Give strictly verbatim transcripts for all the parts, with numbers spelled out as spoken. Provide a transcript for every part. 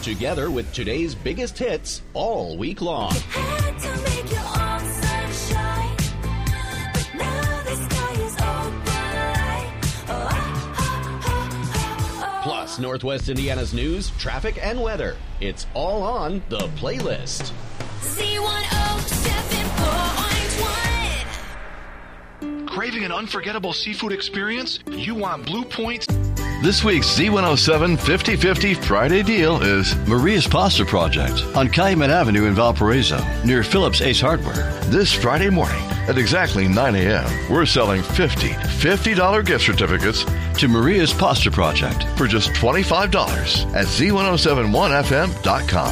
together with today's biggest hits all week long. Had to make your own sunshine, but now the sky is open. Oh, oh, oh, oh, oh. Plus, Northwest Indiana's news, traffic, and weather. It's all on the playlist. Z one oh seven point one. Craving an unforgettable seafood experience? You want Blue Point? This week's Z one oh seven fifty fifty Friday deal is Maria's Pasta Project on Calumet Avenue in Valparaiso, near Phillips Ace Hardware. This Friday morning at exactly nine a.m., we're selling fifty fifty dollars gift certificates to Maria's Pasta Project for just twenty-five dollars at Z ten seventy-one F M dot com.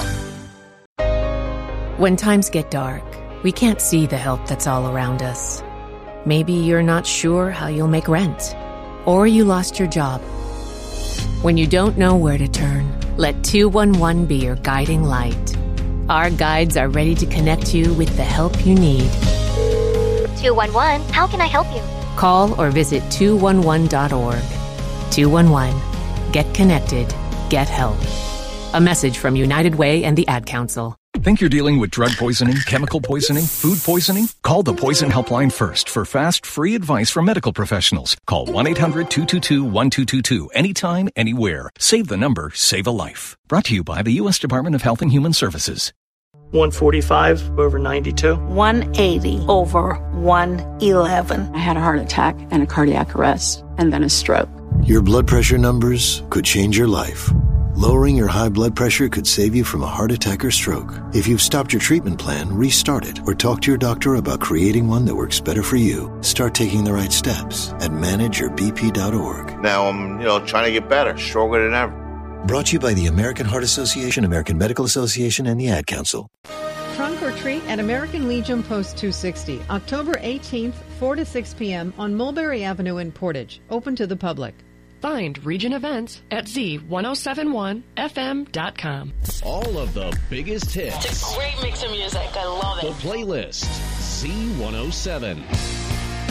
When times get dark, we can't see the help that's all around us. Maybe you're not sure how you'll make rent, or you lost your job. When you don't know where to turn, let two one one be your guiding light. Our guides are ready to connect you with the help you need. two one one, how can I help you? Call or visit two one one dot org. two one one. Get connected. Get help. A message from United Way and the Ad Council. Think you're dealing with drug poisoning, chemical poisoning, food poisoning? Call the Poison Helpline first for fast, free advice from medical professionals. Call one eight hundred two two two one two two two anytime, anywhere. Save the number, save a life. Brought to you by the U S Department of Health and Human Services. one forty-five over ninety-two. one eighty over one eleven. I had a heart attack and a cardiac arrest and then a stroke. Your blood pressure numbers could change your life. Lowering your high blood pressure could save you from a heart attack or stroke. If you've stopped your treatment plan, restart it or talk to your doctor about creating one that works better for you. Start taking the right steps at manage your b p dot org. Now I'm, you know, trying to get better, stronger than ever. Brought to you by the American Heart Association, American Medical Association, and the Ad Council. Trunk or Treat at American Legion Post two sixty, October eighteenth, four to six p.m. on Mulberry Avenue in Portage. Open to the public. Find Region Events at Z ten seventy-one F M dot com. All of the biggest hits. It's a great mix of music. I love it. The playlist, Z one oh seven.